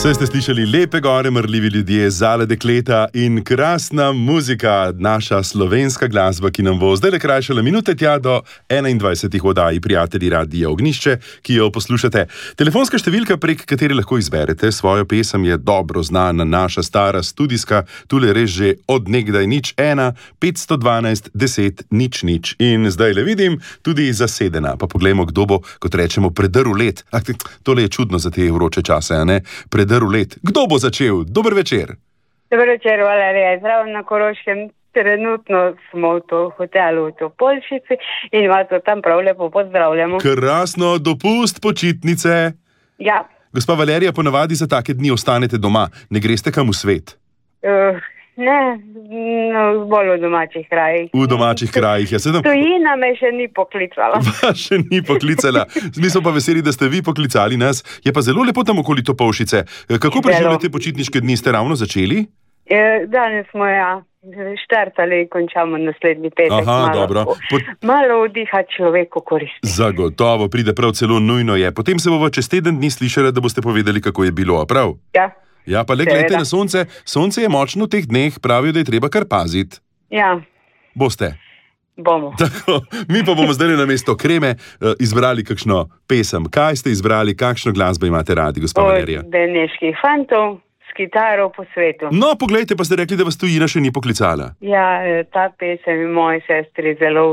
Saj ste slišali lepe gore, mrljivi ljudje, zale dekleta in krasna muzika, naša slovenska glasba, ki nam bo zdaj le krajšala minute tja do 21. oddaji Prijatelji Radia Ognjišče, ki jo poslušate. Telefonska številka, prek katere lahko izberete svojo pesem, je dobro znana, naša stara studijska, tule res že od nekdaj 01 512 10 00. In zdaj le vidim, tudi zasedena. Pa poglejmo, kdo bo, kot rečemo, predrl let. Tole je čudno za te vroče čase, a ne? Predrl let. Kdo bo začel? Dober večer. Dober večer, Valerija. Zdravo na Koroškem. Trenutno smo v hotelu v Topolšici in vas tam prav lepo pozdravljamo. Krasno, dopust, počitnice. Ja. Gospa Valerija, ponavadi za take dni ostanete doma, ne greste kam v svet? Ne, bolj v domačih krajih. V domačih krajih, ja. Tujina me še ni poklicala. Še ni poklicala. Mi smo pa veseli, da ste vi poklicali nas. Je pa zelo lepo tam okoli Topolšice. Kako preživljate počitniške dni? Ste ravno začeli? Danes smo, štartali, končamo naslednji petek. Aha, dobro. Malo vdiha človeku koristi. Zagotovo, pride prav, celo nujno je. Potem se bomo čez teden dni slišali, da boste povedali, kako je bilo, a prav? Ja. Ja, pa le gledajte na sonce. Sonce je močno v teh dneh, pravijo, da je treba kar paziti. Ja. Boste? Bomo. Tako, mi pa bomo zdaj na mesto kreme izbrali kakšno pesem. Kaj ste izbrali, kakšno glasbo imate radi, gospa Valerija? Od Beneških fantov s kitaro po svetu. No, poglejte, pa ste rekli, da vas tujina še ni poklicala. Ja, ta pesem je moji sestri zelo